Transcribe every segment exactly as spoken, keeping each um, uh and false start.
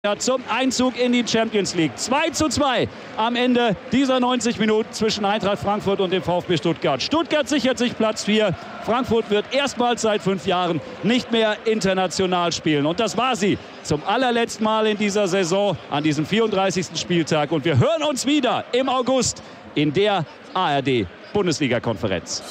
Ja, zum Einzug in die Champions League. zwei zu zwei am Ende dieser neunzig Minuten zwischen Eintracht Frankfurt und dem VfB Stuttgart. Stuttgart sichert sich Platz vier. Frankfurt wird erstmals seit fünf Jahren nicht mehr international spielen. Und das war sie zum allerletzten Mal in dieser Saison an diesem vierunddreißigsten Spieltag. Und wir hören uns wieder im August in der A R D-Bundesliga-Konferenz.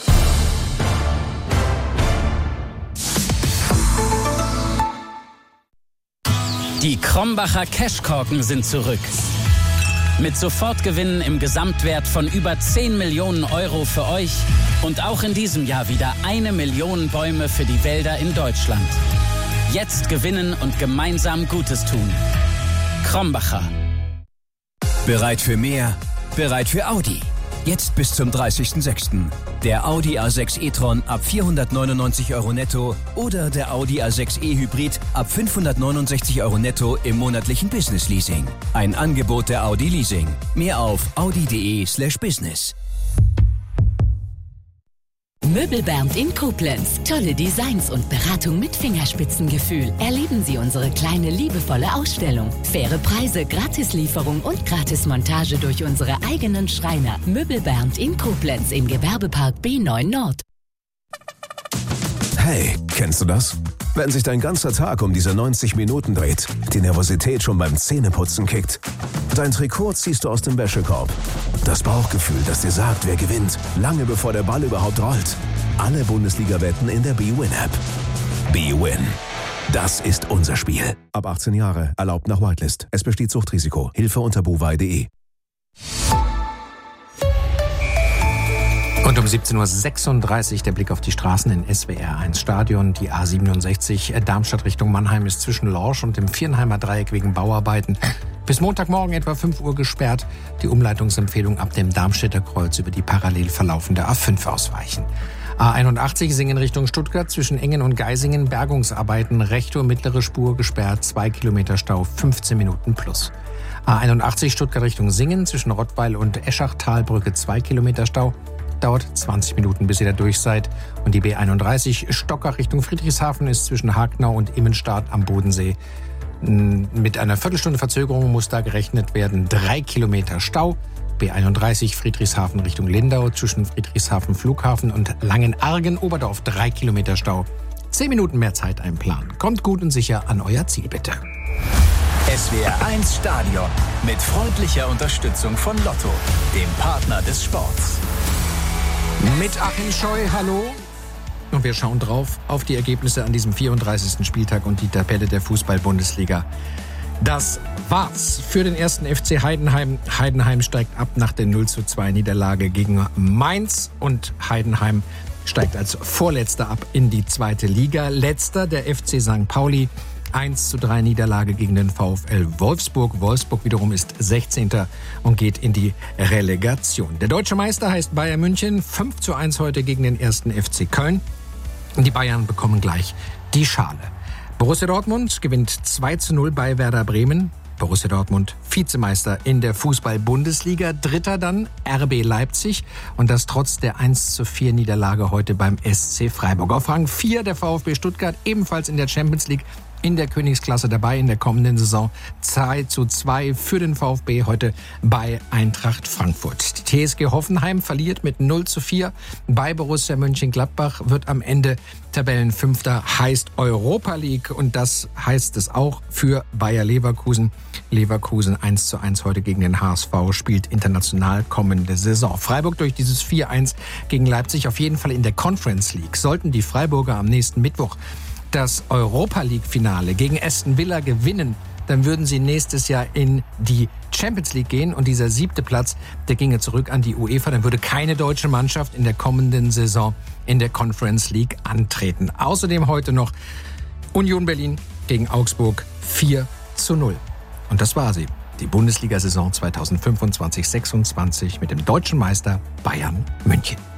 Die Krombacher Cashkorken sind zurück. Mit Sofortgewinnen im Gesamtwert von über zehn Millionen Euro für euch und auch in diesem Jahr wieder eine Million Bäume für die Wälder in Deutschland. Jetzt gewinnen und gemeinsam Gutes tun. Krombacher. Bereit für mehr? Bereit für Audi. Jetzt bis zum dreißigsten sechsten Der Audi A sechs e-tron ab vierhundertneunundneunzig Euro netto oder der Audi A sechs e-Hybrid ab fünfhundertneunundsechzig Euro netto im monatlichen Business-Leasing. Ein Angebot der Audi Leasing. Mehr auf audi.de slash business. Möbelbernd in Koblenz. Tolle Designs und Beratung mit Fingerspitzengefühl. Erleben Sie unsere kleine, liebevolle Ausstellung. Faire Preise, Gratislieferung und Gratismontage durch unsere eigenen Schreiner. Möbelbernd in Koblenz im Gewerbepark B neun Nord. Hey, kennst du das? Wenn sich dein ganzer Tag um diese neunzig Minuten dreht, die Nervosität schon beim Zähneputzen kickt, dein Trikot ziehst du aus dem Wäschekorb. Das Bauchgefühl, das dir sagt, wer gewinnt, lange bevor der Ball überhaupt rollt. Alle Bundesliga-Wetten in der B-Win-App. B-Win. Das ist unser Spiel. Ab achtzehn Jahre, erlaubt nach Whitelist. Es besteht Suchtrisiko. Hilfe unter buwei punkt de. Und um siebzehn Uhr sechsunddreißig der Blick auf die Straßen in S W R eins Stadion. Die A siebenundsechzig Darmstadt Richtung Mannheim ist zwischen Lorsch und dem Viernheimer Dreieck wegen Bauarbeiten bis Montagmorgen etwa fünf Uhr gesperrt. Die Umleitungsempfehlung ab dem Darmstädter Kreuz über die parallel verlaufende A fünf ausweichen. A einundachtzig Singen Richtung Stuttgart zwischen Engen und Geisingen. Bergungsarbeiten, rechte und mittlere Spur gesperrt, zwei Kilometer Stau, fünfzehn Minuten plus. A einundachtzig Stuttgart Richtung Singen zwischen Rottweil und Eschach-Talbrücke, zwei Kilometer Stau. Dauert zwanzig Minuten, bis ihr da durch seid. Und die B einunddreißig Stockach Richtung Friedrichshafen ist zwischen Hagenau und Immenstadt am Bodensee. Mit einer Viertelstunde Verzögerung muss da gerechnet werden. Drei Kilometer Stau. B einunddreißig Friedrichshafen Richtung Lindau zwischen Friedrichshafen Flughafen und Langenargen-Oberdorf. Drei Kilometer Stau. Zehn Minuten mehr Zeit einplanen. Kommt gut und sicher an euer Ziel, bitte. S W R eins Stadion mit freundlicher Unterstützung von Lotto, dem Partner des Sports. Mit Achim Scheu, hallo. Und wir schauen drauf auf die Ergebnisse an diesem vierunddreißigsten Spieltag und die Tabelle der Fußball-Bundesliga. Das war's für den ersten F C Heidenheim. Heidenheim steigt ab nach der null zu zwei Niederlage gegen Mainz. Und Heidenheim steigt als Vorletzter ab in die zweite Liga. Letzter der F C Sankt Pauli. eins zu drei Niederlage gegen den VfL Wolfsburg. Wolfsburg wiederum ist sechzehnter und geht in die Relegation. Der deutsche Meister heißt Bayern München. fünf zu eins heute gegen den ersten F C Köln. Die Bayern bekommen gleich die Schale. Borussia Dortmund gewinnt zwei zu null bei Werder Bremen. Borussia Dortmund Vizemeister in der Fußball-Bundesliga. Dritter dann R B Leipzig. Und das trotz der eins zu vier Niederlage heute beim S C Freiburg. Auf Rang vier der VfB Stuttgart, ebenfalls in der Champions League. In der Königsklasse dabei in der kommenden Saison. zwei zu zwei für den VfB heute bei Eintracht Frankfurt. Die T S G Hoffenheim verliert mit null zu vier bei Borussia Mönchengladbach, wird am Ende Tabellenfünfter, heißt Europa League. Und das heißt es auch für Bayer Leverkusen. Leverkusen eins zu eins heute gegen den H S V, spielt international kommende Saison. Freiburg durch dieses vier eins gegen Leipzig auf jeden Fall in der Conference League. Sollten die Freiburger am nächsten Mittwoch das Europa-League-Finale gegen Aston Villa gewinnen, dann würden sie nächstes Jahr in die Champions League gehen. Und dieser siebte Platz, der ginge zurück an die UEFA. Dann würde keine deutsche Mannschaft in der kommenden Saison in der Conference League antreten. Außerdem heute noch Union Berlin gegen Augsburg vier zu null. Und das war sie. Die Bundesliga-Saison zweitausendfünfundzwanzig sechsundzwanzig mit dem deutschen Meister Bayern München.